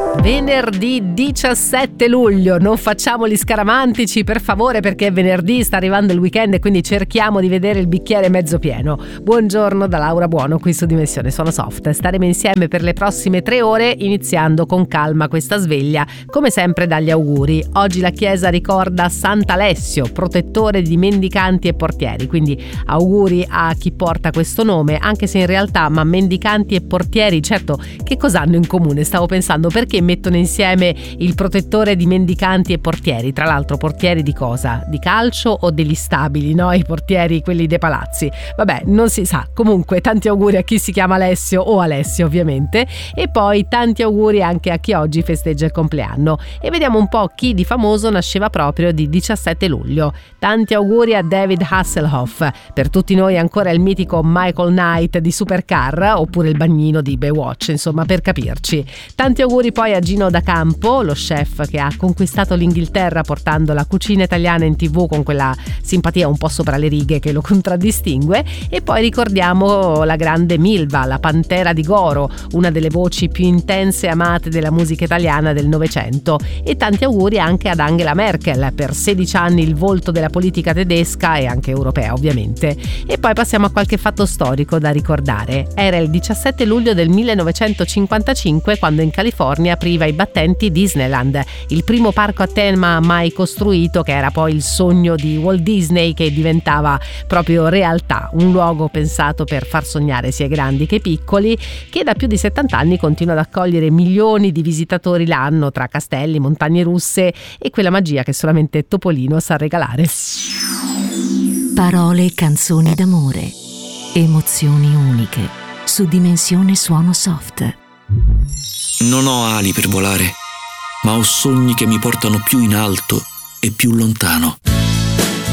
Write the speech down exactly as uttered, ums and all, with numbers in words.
Venerdì diciassette luglio, non facciamo gli scaramantici per favore, perché è venerdì, sta arrivando il weekend e quindi cerchiamo di vedere il bicchiere mezzo pieno. Buongiorno da Laura Buono qui su Dimensione Suono Soft. Staremo insieme per le prossime tre ore, iniziando con calma questa sveglia, come sempre dagli auguri. Oggi la Chiesa ricorda Sant'Alessio, protettore di mendicanti e portieri, quindi auguri a chi porta questo nome, anche se in realtà ma mendicanti e portieri, certo, che cosa hanno in comune? Stavo pensando, perché mettono insieme il protettore di mendicanti e portieri? Tra l'altro portieri di cosa? Di calcio o degli stabili, no? I portieri, quelli dei palazzi. Vabbè, non si sa. Comunque tanti auguri a chi si chiama Alessio o Alessio ovviamente, e poi tanti auguri anche a chi oggi festeggia il compleanno. E vediamo un po' chi di famoso nasceva proprio di diciassette luglio. Tanti auguri a David Hasselhoff. Per tutti noi ancora il mitico Michael Knight di Supercar, oppure il bagnino di Baywatch, insomma, per capirci. Tanti auguri poi a Gino D'Acampo, lo chef che ha conquistato l'Inghilterra portando la cucina italiana in tv con quella simpatia un po' sopra le righe che lo contraddistingue. E poi ricordiamo la grande Milva, la Pantera di Goro, una delle voci più intense e amate della musica italiana del Novecento. E tanti auguri anche ad Angela Merkel, per sedici anni il volto della politica tedesca e anche europea ovviamente. E poi passiamo a qualche fatto storico da ricordare. Era il diciassette luglio del millenovecentocinquantacinque quando in California apriva i battenti Disneyland, il primo parco a tema mai costruito, che era poi il sogno di Walt Disney che diventava proprio realtà, un luogo pensato per far sognare sia grandi che piccoli, che da più di settanta anni continua ad accogliere milioni di visitatori l'anno tra castelli, montagne russe e quella magia che solamente Topolino sa regalare. Parole e canzoni d'amore, emozioni uniche su Dimensione Suono Soft. Non ho ali per volare, ma ho sogni che mi portano più in alto e più lontano.